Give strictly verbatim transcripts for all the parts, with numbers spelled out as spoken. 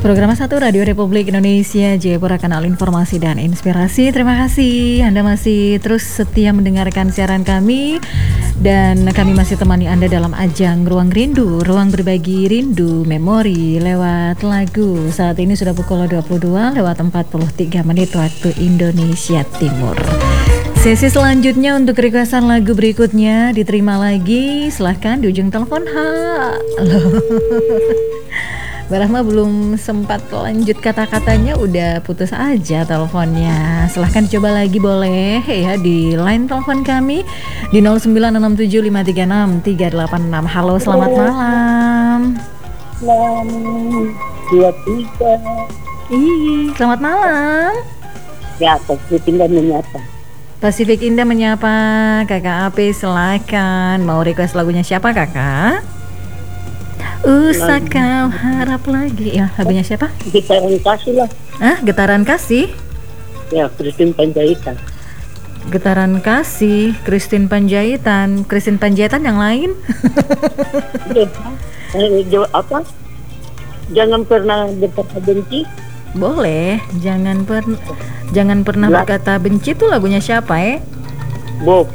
Program satu Radio Republik Indonesia, Jayapura, kanal informasi dan inspirasi. Terima kasih Anda masih terus setia mendengarkan siaran kami. Dan kami masih temani Anda dalam ajang Ruang Rindu, ruang berbagi rindu, memori lewat lagu. Saat ini sudah pukul dua puluh dua lewat empat puluh tiga menit waktu Indonesia Timur. Sesi selanjutnya untuk requestan lagu berikutnya diterima lagi. Silahkan di ujung telepon. Halo. Mbak Rahma belum sempat lanjut kata-katanya udah putus aja teleponnya. Silahkan coba lagi boleh ya di line telepon kami di nol sembilan enam tujuh lima tiga enam tiga delapan enam. Halo, selamat malam. Malam dua tiga. Ih, selamat malam. Ya, Pasifik Indah menyapa. Pasifik Indah menyapa. Kakak Ape, silakan. Mau request lagunya siapa, Kakak? Usah kau harap lagi. Ya, lagunya siapa? Getaran Kasih lah. Ah, Getaran Kasih. Ya, Christine Panjaitan. Getaran Kasih, Christine Panjaitan. Christine Panjaitan yang lain? Eh, jo- apa? Jangan pernah berkata benci. Boleh. Jangan pernah Jangan pernah Ya. berkata benci. Itu lagunya siapa eh? Bob.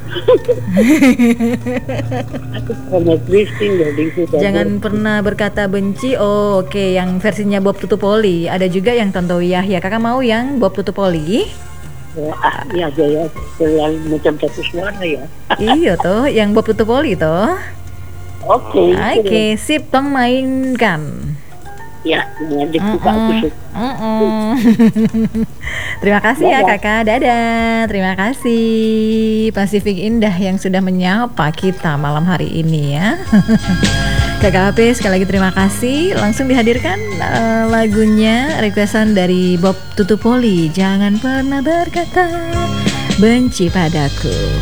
Aku sama Christine jadi sudah. Jangan pernah berkata benci. Oh, oke, okay. Yang versinya Bob Tutupoli. Ada juga yang Tontowi Yahya. Kakak mau yang Bob Tutupoli? Ya, ah, ya, ya, ya, macam satu suara ya. Iya toh, yang Bob Tutupoli toh. Oke. Oke, okay, sip, tong mainkan. Ya, ngajak juga aku suka. Mm-mm. Terima kasih ya kakak, dadah. Terima kasih Pasifik Indah yang sudah menyapa kita malam hari ini ya. Kakak Ape, sekali lagi terima kasih. Langsung dihadirkan uh, lagunya requestan dari Bob Tutupoli. Jangan pernah berkata benci padaku.